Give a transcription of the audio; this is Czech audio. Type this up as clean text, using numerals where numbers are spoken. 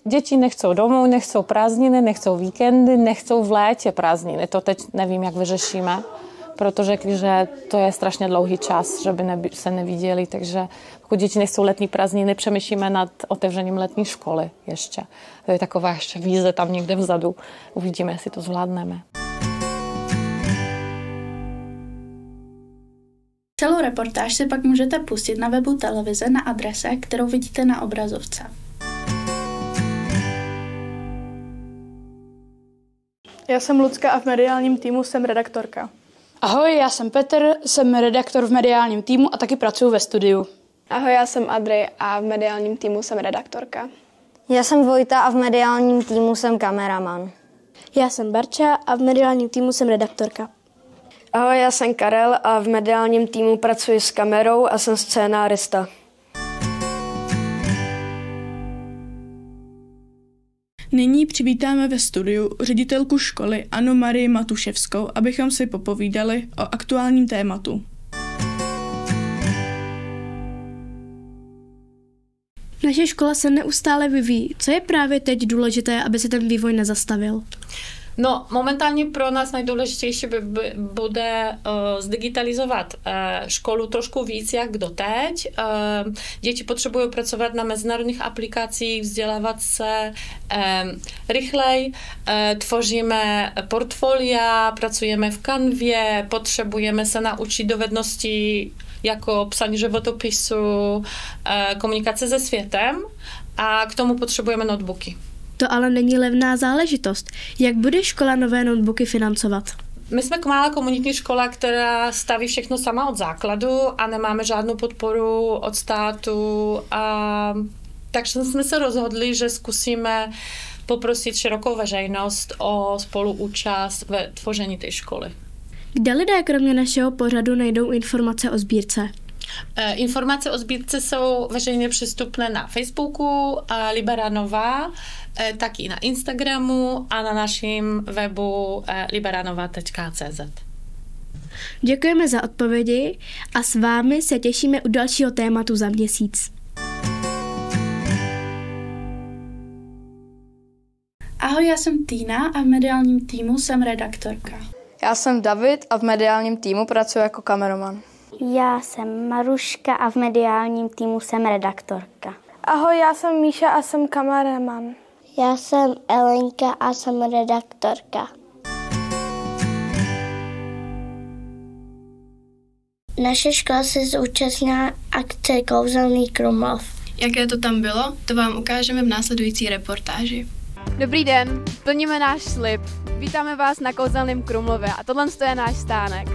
Děti nechcou domů, nechcou prázdniny, nechcou víkendy, nechcou v létě prázdniny. To teď nevím, jak vyřešíme, protože řekli, že to je strašně dlouhý čas, že by se neviděli, takže pokud děti nechcou letní prázdniny, přemýšlíme nad otevřením letní školy ještě. To je taková ještě výzva tam někde vzadu. Uvidíme, jestli to zvládneme. Celou reportáž si pak můžete pustit na webu televize na adrese, kterou vidíte na obrazovce. Já jsem Lucka a v mediálním týmu jsem redaktorka. Ahoj, já jsem Petr, jsem redaktor v mediálním týmu a taky pracuji ve studiu. Ahoj, já jsem Adry a v mediálním týmu jsem redaktorka. Já jsem Vojta a v mediálním týmu jsem kameraman. Já jsem Barča a v mediálním týmu jsem redaktorka. Ahoj, já jsem Karel a v mediálním týmu pracuji s kamerou a jsem scénárista. Nyní přivítáme ve studiu ředitelku školy Annu Marii Matuševskou, abychom si popovídali o aktuálním tématu. Naše škola se neustále vyvíjí. Co je právě teď důležité, aby se ten vývoj nezastavil? No, momentálně pro nás nejdůležitější bude zdigitalizovat školu trošku víc, jak doteď. Děti potřebují pracovat na mezinárodních aplikacích, vzdělávat se rychleji, tvoříme portfolia, pracujeme v Canvě, potřebujeme se naučit dovednosti jako psaní životopisu, komunikace se světem a k tomu potřebujeme notebooky. To ale není levná záležitost. Jak bude škola nové notebooky financovat? My jsme malá komunitní škola, která staví všechno sama od základu a nemáme žádnou podporu od státu. Takže jsme se rozhodli, že zkusíme poprosit širokou veřejnost o spoluúčast ve tvoření té školy. Kde lidé kromě našeho pořadu najdou informace o sbírce? Informace o sbírce jsou veřejně přístupné na Facebooku Liberanova, taky na Instagramu a na našem webu liberanova.cz. Děkujeme za odpovědi a s vámi se těšíme u dalšího tématu za měsíc. Ahoj, já jsem Týna a v mediálním týmu jsem redaktorka. Já jsem David a v mediálním týmu pracuji jako kameraman. Já jsem Maruška a v mediálním týmu jsem redaktorka. Ahoj, já jsem Míša a jsem kameraman. Já jsem Elenka a jsem redaktorka. Naše škola se zúčastnila akce Kouzelný Krumlov. Jaké to tam bylo, to vám ukážeme v následující reportáži. Dobrý den, plníme náš slib. Vítáme vás na Kouzelném Krumlově a tohle je náš stánek.